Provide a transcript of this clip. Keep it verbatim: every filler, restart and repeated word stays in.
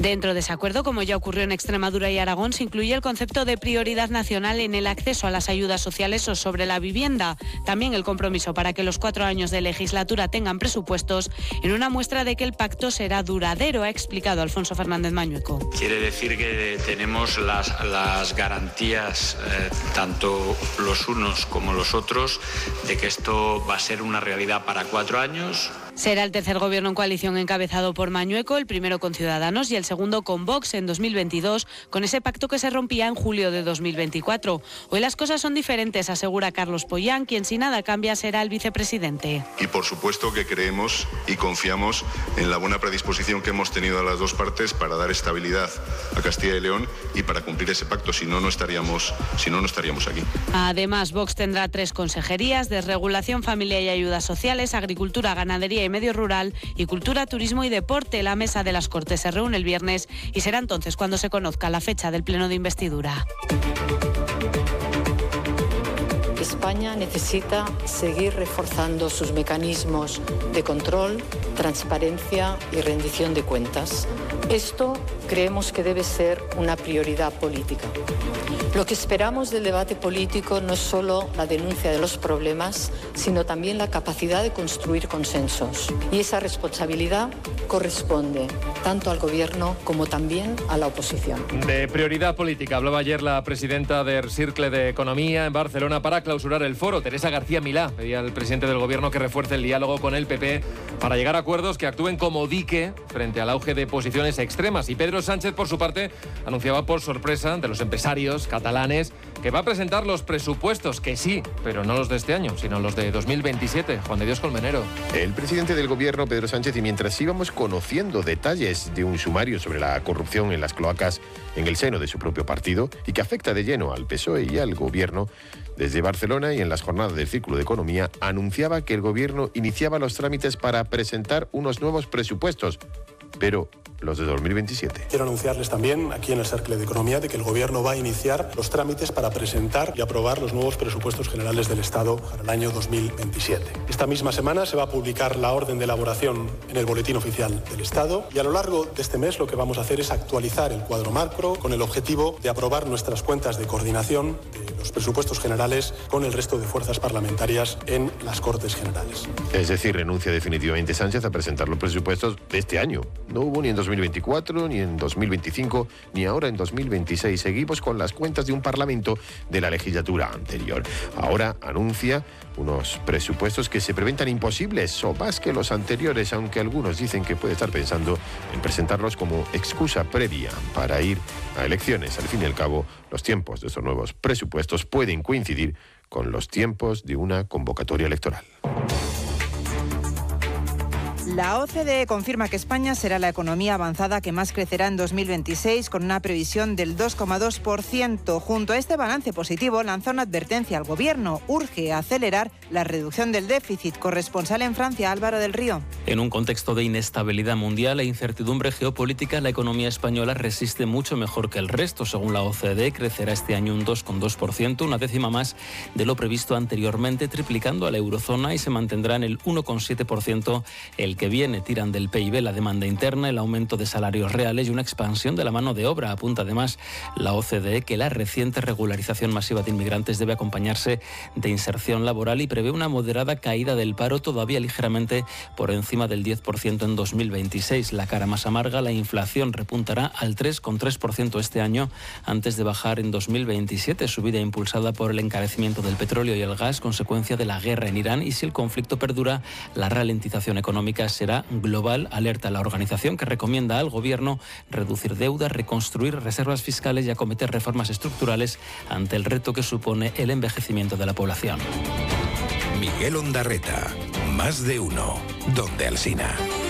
Dentro de ese acuerdo, como ya ocurrió en Extremadura y Aragón, se incluye el concepto de prioridad nacional en el acceso a las ayudas sociales o sobre la vivienda. También el compromiso para que los cuatro años de legislatura tengan presupuestos, en una muestra de que el pacto será duradero, ha explicado Alfonso Fernández Mañueco. Quiere decir que tenemos las, las garantías, eh, tanto los unos como los otros, de que esto va a ser una realidad para cuatro años. Será el tercer gobierno en coalición encabezado por Mañueco, el primero con Ciudadanos y el segundo con Vox en dos mil veintidós, con ese pacto que se rompía en julio de dos mil veinticuatro. Hoy las cosas son diferentes, asegura Carlos Pollán, quien si nada cambia será el vicepresidente. Y por supuesto que creemos y confiamos en la buena predisposición que hemos tenido a las dos partes para dar estabilidad a Castilla y León y para cumplir ese pacto, si no, no estaríamos, si no, no estaríamos aquí. Además, Vox tendrá tres consejerías: Desregulación, Familia y Ayudas Sociales, Agricultura, Ganadería y Medio Rural y Cultura, Turismo y Deporte. La mesa de las Cortes se reúne el viernes y será entonces cuando se conozca la fecha del pleno de investidura. España necesita seguir reforzando sus mecanismos de control, transparencia y rendición de cuentas. Esto creemos que debe ser una prioridad política. Lo que esperamos del debate político no es solo la denuncia de los problemas, sino también la capacidad de construir consensos. Y esa responsabilidad corresponde tanto al Gobierno como también a la oposición. De prioridad política hablaba ayer la presidenta del Cercle de Economía en Barcelona para clausurar el foro. Teresa García Milá pedía al presidente del Gobierno que refuerce el diálogo con el P P para llegar a acuerdos que actúen como dique frente al auge de posiciones extremas. Y Pedro Sánchez, por su parte, anunciaba por sorpresa de los empresarios catalanes que va a presentar los presupuestos, que sí, pero no los de este año, sino los de dos mil veintisiete. Juan de Dios Colmenero. El presidente del Gobierno, Pedro Sánchez, y mientras íbamos conociendo detalles de un sumario sobre la corrupción en las cloacas en el seno de su propio partido y que afecta de lleno al P S O E y al Gobierno, desde Barcelona y en las jornadas del Círculo de Economía, anunciaba que el Gobierno iniciaba los trámites para presentar unos nuevos presupuestos, pero los de dos mil veintisiete. Quiero anunciarles también aquí en el Cercle de Economía de que el Gobierno va a iniciar los trámites para presentar y aprobar los nuevos presupuestos generales del Estado para el año dos mil veintisiete. Esta misma semana se va a publicar la orden de elaboración en el Boletín Oficial del Estado y a lo largo de este mes lo que vamos a hacer es actualizar el cuadro macro con el objetivo de aprobar nuestras cuentas de coordinación de los presupuestos generales con el resto de fuerzas parlamentarias en las Cortes Generales. Es decir, renuncia definitivamente Sánchez a presentar los presupuestos de este año. No hubo ni en dos mil veinticuatro, ni en dos mil veinticinco, ni ahora en dos mil veintiséis. Seguimos con las cuentas de un Parlamento de la legislatura anterior. Ahora anuncia unos presupuestos que se prevén tan imposibles o más que los anteriores, aunque algunos dicen que puede estar pensando en presentarlos como excusa previa para ir a elecciones. Al fin y al cabo, los tiempos de estos nuevos presupuestos pueden coincidir con los tiempos de una convocatoria electoral. La O C D E confirma que España será la economía avanzada que más crecerá en dos mil veintiséis, con una previsión del dos coma dos por ciento. Junto a este balance positivo, lanza una advertencia al Gobierno. Urge acelerar la reducción del déficit. Corresponsal en Francia, Álvaro del Río. En un contexto de inestabilidad mundial e incertidumbre geopolítica, la economía española resiste mucho mejor que el resto. Según la O C D E, crecerá este año un dos coma dos por ciento, una décima más de lo previsto anteriormente, triplicando a la eurozona, y se mantendrá en el uno coma siete por ciento el que viene. Tiran del P I B la demanda interna, el aumento de salarios reales y una expansión de la mano de obra. Apunta además la O C D E que la reciente regularización masiva de inmigrantes debe acompañarse de inserción laboral y prevé una moderada caída del paro, todavía ligeramente por encima del diez por ciento en dos mil veintiséis. La cara más amarga, la inflación repuntará al tres coma tres por ciento este año antes de bajar en dos mil veintisiete, subida impulsada por el encarecimiento del petróleo y el gas, consecuencia de la guerra en Irán, y si el conflicto perdura, la ralentización económica será global. Alerta la organización, que recomienda al Gobierno reducir deuda, reconstruir reservas fiscales y acometer reformas estructurales ante el reto que supone el envejecimiento de la población. Miguel Ondarreta, más de uno, donde Alsina.